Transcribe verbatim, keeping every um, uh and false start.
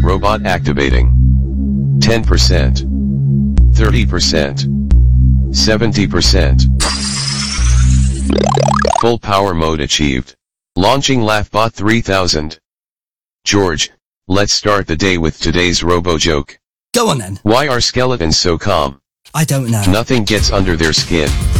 Robot activating. ten percent. thirty percent. seventy percent. Full power mode achieved. Launching LaughBot three thousand. George, let's start the day with today's robo joke. Go on then. Why are skeletons so calm? I don't know. Nothing gets under their skin.